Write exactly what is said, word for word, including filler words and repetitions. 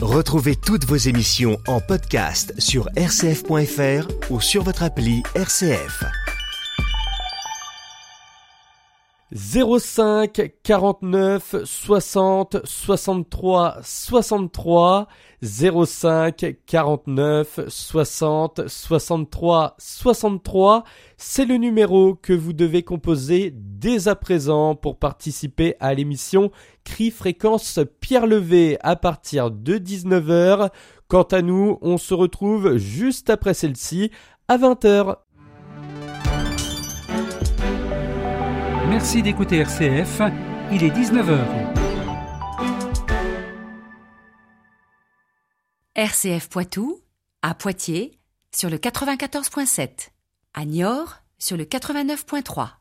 Retrouvez toutes vos émissions en podcast sur r c f point f r ou sur votre appli R C F. zéro cinq quarante-neuf soixante soixante-trois soixante-trois zéro cinq quarante-neuf soixante soixante-trois soixante-trois, c'est le numéro que vous devez composer dès à présent pour participer à l'émission Cri Fréquence Pierre Levé à partir de dix-neuf heures. Quant à nous, on se retrouve juste après celle-ci à vingt heures. Merci d'écouter R C F, il est dix-neuf heures. R C F Poitou, à Poitiers, sur le quatre-vingt-quatorze virgule sept. À Niort, sur le quatre-vingt-neuf virgule trois.